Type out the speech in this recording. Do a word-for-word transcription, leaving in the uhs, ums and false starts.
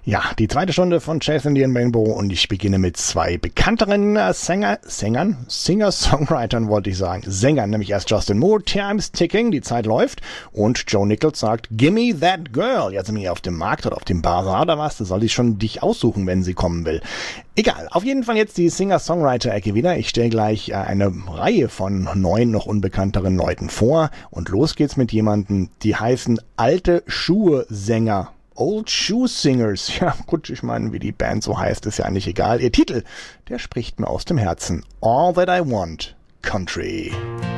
Ja, die zweite Stunde von Chasing the Rainbow und ich beginne mit zwei bekannteren äh, Sänger, Sängern, Singer-Songwritern wollte ich sagen, Sängern, nämlich erst Justin Moore, Time's Ticking, die Zeit läuft und Joe Nichols sagt, Gimme That Girl. Jetzt sind wir hier auf dem Markt oder auf dem Bazar oder was, da soll ich schon dich aussuchen, wenn sie kommen will. Egal, auf jeden Fall jetzt die Singer-Songwriter-Ecke wieder. Ich stelle gleich äh, eine Reihe von neun noch unbekannteren Leuten vor und los geht's mit jemandem, die heißen Alte Schuhe-Sänger. Old Shoe Singers. Ja, gut, ich meine, wie die Band so heißt, ist ja eigentlich egal. Ihr Titel, der spricht mir aus dem Herzen. All That I Want, Country.